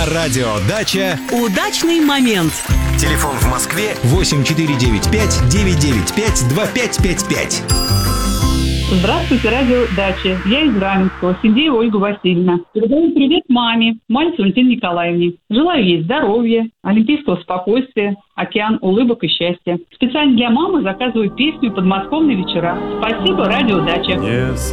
На радио «Дача» удачный момент. телефон в Москве 8495-995-2555. Здравствуйте, радио «Дача». Я из Раменского, Синдеева Ольга Васильевна. Передаю привет маме, Мальцевой Валентине Николаевне. Желаю ей здоровья, олимпийского спокойствия, океан улыбок и счастья. Специально для мамы заказываю песню «Подмосковные вечера». Спасибо, радио «Дача».